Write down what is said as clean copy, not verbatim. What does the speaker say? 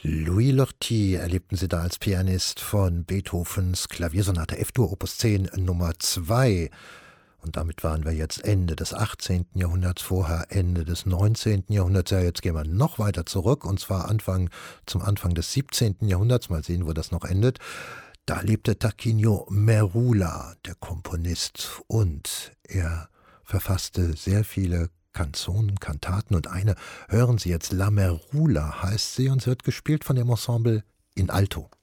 Louis Lortie erlebten Sie da als Pianist von Beethovens Klaviersonate F-Dur Opus 10 Nummer 2. Und damit waren wir jetzt Ende des 18. Jahrhunderts, vorher Ende des 19. Jahrhunderts. Ja, jetzt gehen wir noch weiter zurück, und zwar zum Anfang des 17. Jahrhunderts. Mal sehen, wo das noch endet. Da lebte Tarquinio Merula, der Komponist, und er verfasste sehr viele Kanzonen, Kantaten, und eine hören Sie jetzt, La Merula heißt sie, und sie wird gespielt von dem Ensemble in Alto.